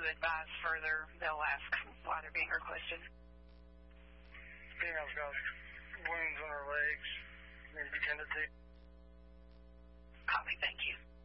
advise further, they'll ask why they're being requested. Female's got wounds on her legs, maybe tendency. Copy, thank you.